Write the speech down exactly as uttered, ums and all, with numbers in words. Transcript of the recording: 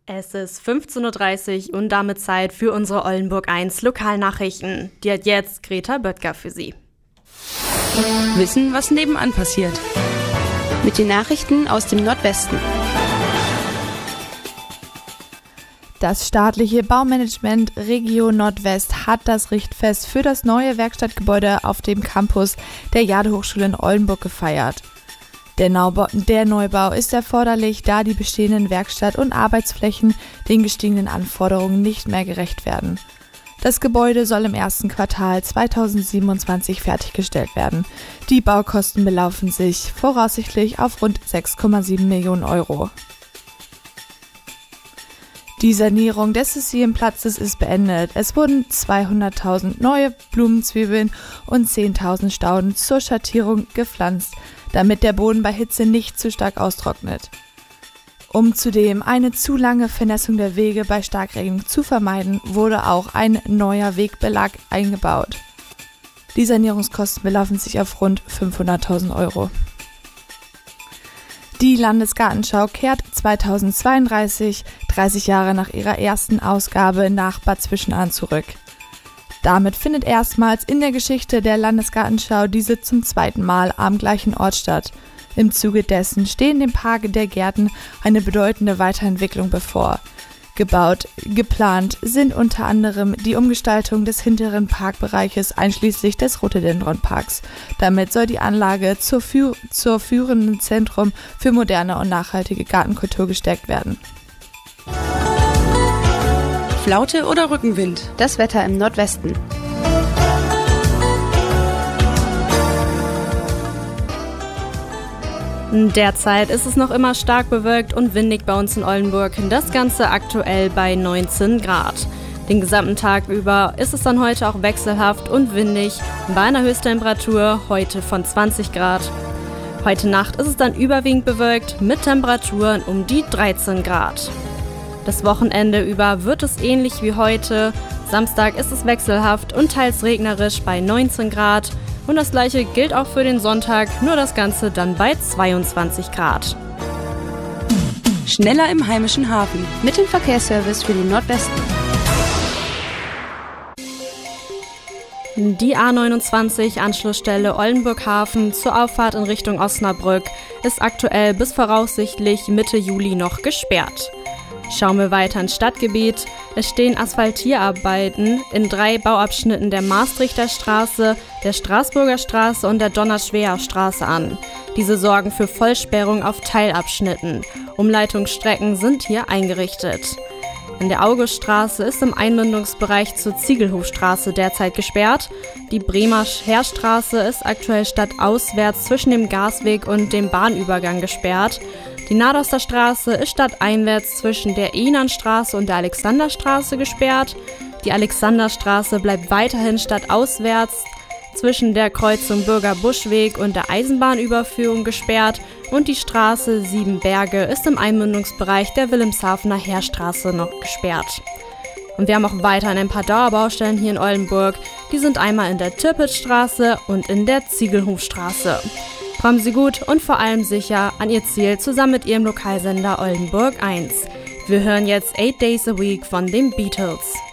Es ist fünfzehn Uhr dreißig und damit Zeit für unsere Oldenburg eins Lokalnachrichten. Die hat jetzt Greta Böttger für Sie. Wissen, was nebenan passiert. Mit den Nachrichten aus dem Nordwesten. Das staatliche Baumanagement Region Nordwest hat das Richtfest für das neue Werkstattgebäude auf dem Campus der Jade-Hochschule in Oldenburg gefeiert. Der Neubau, der Neubau ist erforderlich, da die bestehenden Werkstatt- und Arbeitsflächen den gestiegenen Anforderungen nicht mehr gerecht werden. Das Gebäude soll im ersten Quartal zweitausendsiebenundzwanzig fertiggestellt werden. Die Baukosten belaufen sich voraussichtlich auf rund sechs Komma sieben Millionen Euro. Die Sanierung des Sizilienplatzes ist beendet. Es wurden zweihunderttausend neue Blumenzwiebeln und zehntausend Stauden zur Schattierung gepflanzt, damit der Boden bei Hitze nicht zu stark austrocknet. Um zudem eine zu lange Vernässung der Wege bei Starkregen zu vermeiden, wurde auch ein neuer Wegbelag eingebaut. Die Sanierungskosten belaufen sich auf rund fünfhunderttausend Euro. Die Landesgartenschau kehrt zweitausendzweiunddreißig, dreißig Jahre nach ihrer ersten Ausgabe, nach Bad Zwischenahn zurück. Damit findet erstmals in der Geschichte der Landesgartenschau diese zum zweiten Mal am gleichen Ort statt. Im Zuge dessen stehen dem Park der Gärten eine bedeutende Weiterentwicklung bevor. Gebaut, geplant sind unter anderem die Umgestaltung des hinteren Parkbereiches einschließlich des Rhododendron-Parks. Damit soll die Anlage zur, Führ- zur führenden Zentrum für moderne und nachhaltige Gartenkultur gestärkt werden. Flaute oder Rückenwind? Das Wetter im Nordwesten. Derzeit ist es noch immer stark bewölkt und windig bei uns in Oldenburg. Das Ganze aktuell bei neunzehn Grad. Den gesamten Tag über ist es dann heute auch wechselhaft und windig bei einer Höchsttemperatur heute von zwanzig Grad. Heute Nacht ist es dann überwiegend bewölkt mit Temperaturen um die dreizehn Grad. Das Wochenende über wird es ähnlich wie heute. Samstag ist es wechselhaft und teils regnerisch bei neunzehn Grad. Und das gleiche gilt auch für den Sonntag, nur das Ganze dann bei zweiundzwanzig Grad. Schneller im heimischen Hafen. Mit dem Verkehrsservice für den Nordwesten. Die A neunundzwanzig Anschlussstelle Oldenburg Hafen zur Auffahrt in Richtung Osnabrück ist aktuell bis voraussichtlich Mitte Juli noch gesperrt. Schauen wir weiter ins Stadtgebiet. Es stehen Asphaltierarbeiten in drei Bauabschnitten der Maastrichter Straße, der Straßburger Straße und der Donnerschweer Straße an. Diese sorgen für Vollsperrung auf Teilabschnitten. Umleitungsstrecken sind hier eingerichtet. In der Auguststraße ist im Einmündungsbereich zur Ziegelhofstraße derzeit gesperrt. Die Bremer Heerstraße ist aktuell stadtauswärts zwischen dem Gasweg und dem Bahnübergang gesperrt. Die Nadoster Straße ist stadteinwärts zwischen der Ehnernstraße und der Alexanderstraße gesperrt. Die Alexanderstraße bleibt weiterhin stadtauswärts zwischen der Kreuzung Bürger-Buschweg und der Eisenbahnüberführung gesperrt. Und die Straße Siebenberge ist im Einmündungsbereich der Wilhelmshavener Heerstraße noch gesperrt. Und wir haben auch weiterhin ein paar Dauerbaustellen hier in Oldenburg. Die sind einmal in der Tirpitzstraße und in der Ziegelhofstraße. Kommen Sie gut und vor allem sicher an Ihr Ziel zusammen mit Ihrem Lokalsender Oldenburg eins. Wir hören jetzt Eight Days a Week von den Beatles.